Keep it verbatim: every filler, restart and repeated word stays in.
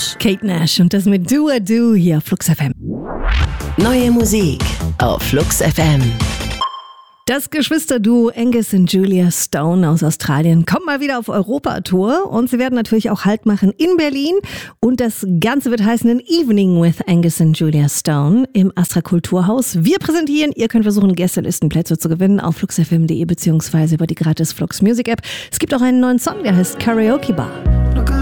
Nash. Kate Nash und das mit Do a Do hier auf Flux F M. Neue Musik auf Flux F M. Das Geschwisterduo Angus und Julia Stone aus Australien kommt mal wieder auf Europatour und sie werden natürlich auch Halt machen in Berlin. Und das Ganze wird heißen An Evening with Angus und Julia Stone im Astra Kulturhaus. Wir präsentieren, ihr könnt versuchen, Gästelistenplätze zu gewinnen auf flux f m punkt de beziehungsweise über die gratis Flux Music App. Es gibt auch einen neuen Song, der heißt Karaoke Bar.